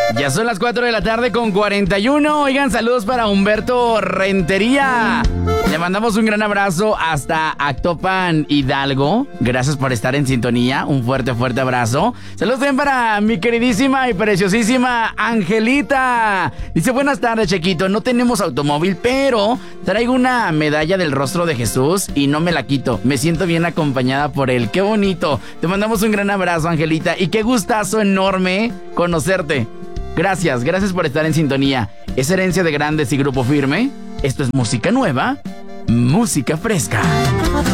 Ya son las 4 de la tarde con 41. Oigan, saludos para Humberto Rentería. Le mandamos un gran abrazo hasta Actopan, Hidalgo. Gracias por estar en sintonía. Un fuerte, fuerte abrazo. Saludos también para mi queridísima y preciosísima Angelita. Dice, buenas tardes, Chequito. No tenemos automóvil, pero traigo una medalla del rostro de Jesús y no me la quito. Me siento bien acompañada por él. ¡Qué bonito! Te mandamos un gran abrazo, Angelita. Y qué gustazo enorme conocerte. Gracias por estar en sintonía. Es Herencia de Grandes y Grupo Firme. Esto es música nueva, música fresca.